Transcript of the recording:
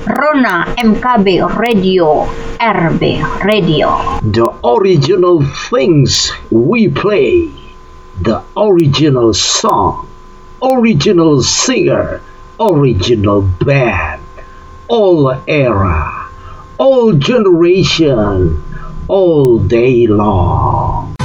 Rona MKB Radio, RB Radio. The original things we play, the original song, original singer, original band, all era, all generation, all day long.